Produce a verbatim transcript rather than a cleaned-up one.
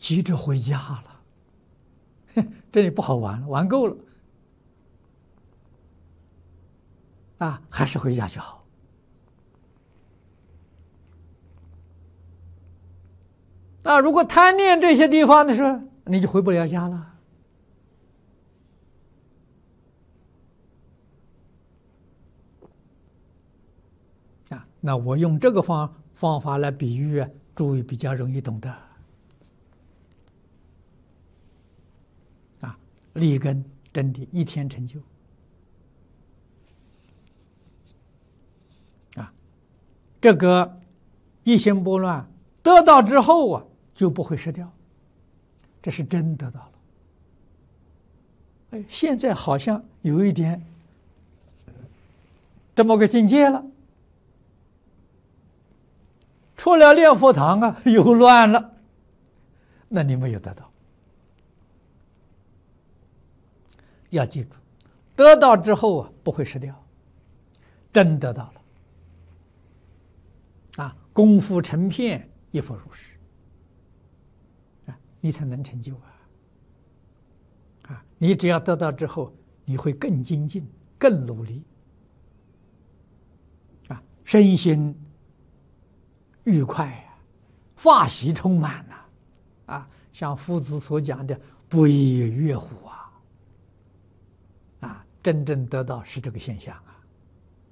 急着回家了，哼，这里不好玩了，玩够了，啊，还是回家就好。啊，如果贪念这些地方的时候，你就回不了家了。啊，那我用这个方方法来比喻，诸位比较容易懂得。啊，立根真的一天成就。啊，这个一心不乱得到之后啊，就不会失掉，这是真得到了。哎，现在好像有一点这么个境界了。出了念佛堂啊，又乱了，那你没有得到。要记住，得到之后啊，不会失掉，真得到了。啊，功夫成片，亦复如是。啊，你才能成就啊！啊，你只要得到之后，你会更精进、更努力，身心愉快呀、啊，法喜充满呐、啊，啊，像夫子所讲的“不亦乐乎”啊，啊，真正得到是这个现象啊。